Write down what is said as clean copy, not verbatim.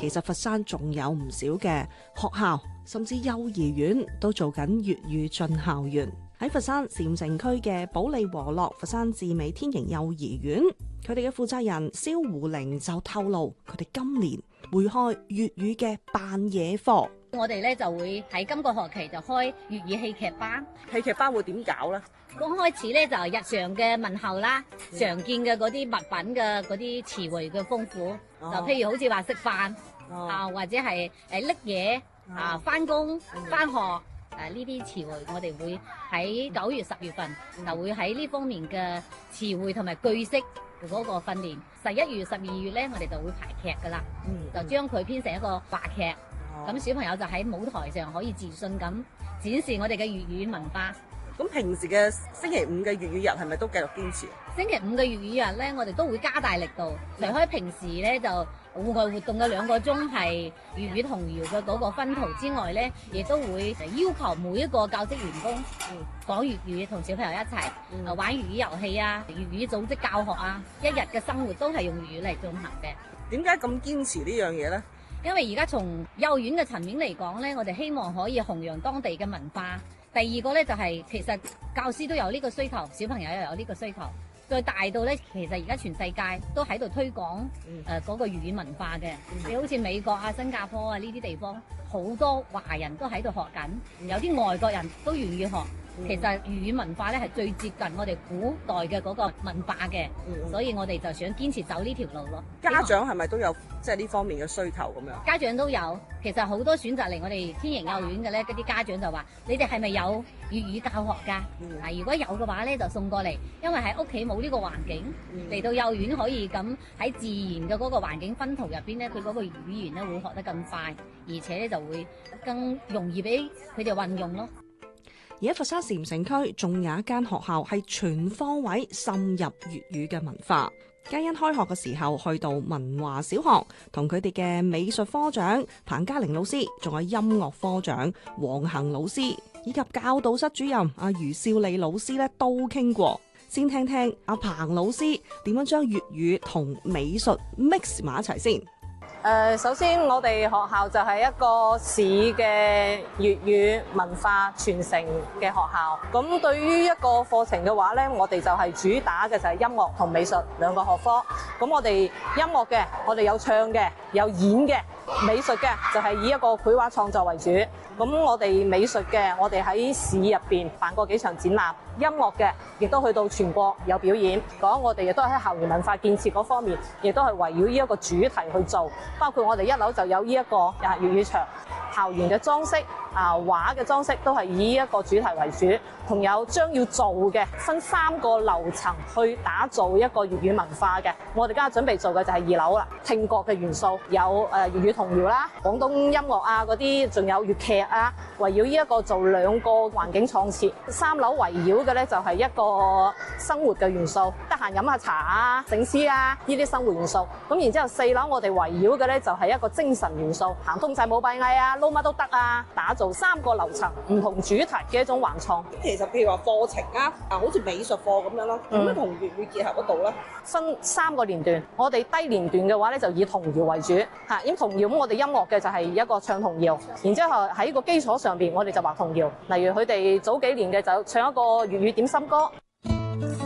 其實佛山仲有唔少嘅學校，甚至幼兒園都做緊粵語進校園。喺佛山禪城區嘅保利和樂佛山智美天盈幼兒園，佢哋嘅負責人蕭胡玲就透露，佢哋今年會開粵語嘅扮嘢課。 我哋咧就會喺今個學期就開粵語戲劇班。 戲劇班會點搞呢？ 剛開始咧就日常嘅問候啦，常見嘅嗰啲物品嘅嗰啲詞彙嘅豐富，就譬如好似話食飯或者係拎嘢返工返學呢啲詞彙，我哋會喺9月10月份就會喺呢方面嘅詞彙同埋句式嗰個訓練。11月12月咧，我哋就會排劇噶啦，就將佢編成一個話劇。咁小朋友就喺舞台上可以自信咁展示我哋嘅粵語文化。 咁平時嘅星期5嘅粵語日係咪都繼續堅持？ 星期5嘅粵語日咧，我哋都會加大力度。離開平時咧就戶外活動嘅2個鐘係粵語童謠嘅嗰個薰陶之外咧，亦都會要求每一個教職員工講粵語，同小朋友一齊玩粵語遊戲啊，粵語組織教學啊，一日嘅生活都係用粵語嚟進行嘅。 點解咁堅持呢樣嘢呢？ 因為而家從幼兒園嘅層面嚟講咧，我哋希望可以弘揚當地嘅文化。第二個咧就係其實教師都有呢個需求，小朋友又有呢個需求。再大到咧，其實而家全世界都喺度推廣嗰個粵語文化嘅。你好似美國啊、新加坡啊呢啲地方，好多華人都喺度學緊，有啲外國人都願意學。其實粵語文化咧係最接近我哋古代嘅嗰個文化嘅，所以我哋就想堅持走呢條路咯。 家長係咪都有即係呢方面嘅需求咁樣？ 家長都有，其實好多選擇嚟我哋天盈幼兒園嘅咧，嗰啲家長就話：你哋係咪有粵語教學㗎？如果有嘅話咧，就送過嚟，因為喺屋企冇呢個環境，嚟到幼兒園可以咁喺自然嘅嗰個環境薰陶入邊咧，佢嗰個語言咧會學得更快，而且咧就會更容易俾佢哋運用咯。 而喺佛山禪城區仲有一間學校係全方位滲入粵語嘅文化。嘉欣開學嘅時候去到文華小學，同佢哋嘅美術科長彭嘉玲老師，仲有音樂科長黃恒老師，以及教導室主任阿余少利老師咧都傾過。先聽聽阿彭老師點樣將粵語同美術 mix 埋一齊先。 首先我哋學校就係一個市嘅粵語文化傳承嘅學校。咁對於一個課程嘅話呢，我哋就係主打嘅就係音樂同美術2個學科。咁我哋音樂嘅，我哋有唱嘅，有演嘅；美術嘅就係以一個繪畫創作為主。咁我哋美術嘅，我哋喺市入邊辦過幾場展覽；音樂嘅，亦都去到全國有表演。講我哋亦都喺校園文化建設嗰方面，亦都係圍繞呢一個主題去做。包括我哋1樓就有呢一個粵語牆，校園嘅裝飾畫嘅裝飾都係以呢一個主題為主。同有將要做嘅分3個樓層去打造一個粵語文化嘅。我哋而家準備做嘅就係2樓啦，聽覺嘅元素有粵語童謠啦、廣東音樂啊嗰啲，仲有粵劇啊，圍繞呢一個做2個環境創設。3樓圍繞嘅咧就係一個生活嘅元素，得閒飲下茶啊、醒獅啊呢啲生活元素。咁然之後4樓我哋圍繞嘅咧就係一個精神元素，行通濟舞弊藝啊、撈乜都得啊，打造3個樓層唔同主題嘅一種環創。 其實譬如話課程好似美術課咁樣咯，點樣同粵語結合得到咧？ 分3個年段，我哋低年段嘅話咧就以童謠為主嚇，因童謠咁我哋音樂嘅就係一個唱童謠，然之後喺個基礎上邊我哋就畫童謠，例如佢哋早幾年嘅就唱一個粵語點心歌。